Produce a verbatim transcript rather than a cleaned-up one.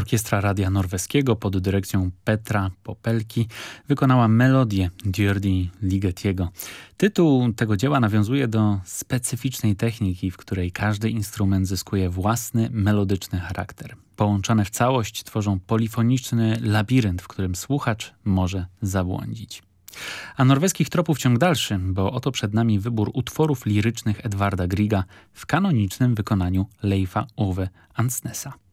Orkiestra Radia Norweskiego pod dyrekcją Petra Popelki wykonała melodię Djordje Ligetiego. Tytuł tego dzieła nawiązuje do specyficznej techniki, w której każdy instrument zyskuje własny melodyczny charakter. Połączone w całość tworzą polifoniczny labirynt, w którym słuchacz może zabłądzić. A norweskich tropów ciąg dalszy, bo oto przed nami wybór utworów lirycznych Edvarda Grieга w kanonicznym wykonaniu Leifa Ove Ansnesa.